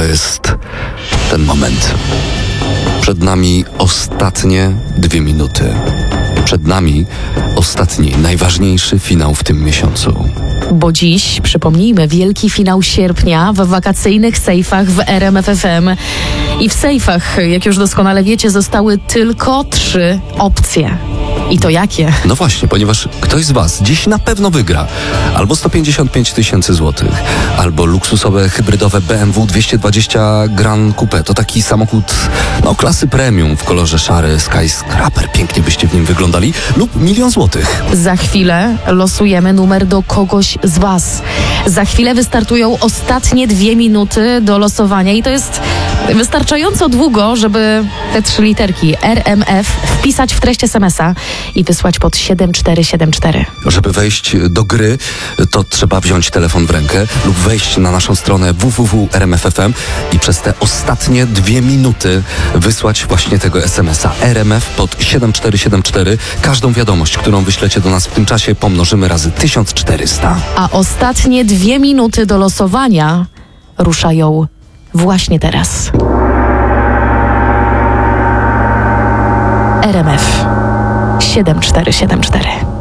jest ten moment. Przed nami ostatnie 2 minuty. Przed nami ostatni, najważniejszy finał w tym miesiącu. Bo dziś, przypomnijmy, wielki finał sierpnia w wakacyjnych sejfach w RMF FM. I w sejfach, jak już doskonale wiecie, zostały tylko 3 opcje. I to jakie? No właśnie, ponieważ ktoś z was dziś na pewno wygra albo 155 000 złotych, albo luksusowe hybrydowe BMW 220 Grand Coupe. To taki samochód klasy premium w kolorze szary, skyscraper. Pięknie byście w nim wyglądali. Lub 1 000 000 złotych. Za chwilę losujemy numer do kogoś z was. Za chwilę wystartują ostatnie 2 minuty do losowania i to jest wystarczająco długo, żeby te 3 literki RMF wpisać w treść SMS-a i wysłać pod 7474. Żeby wejść do gry, to trzeba wziąć telefon w rękę lub wejść na naszą stronę www.rmf.fm i przez te ostatnie 2 minuty wysłać właśnie tego SMS-a RMF pod 7474. Każdą wiadomość, którą wyślecie do nas w tym czasie, pomnożymy razy 1400. A ostatnie 2 minuty do losowania ruszają właśnie teraz. RMF 7474.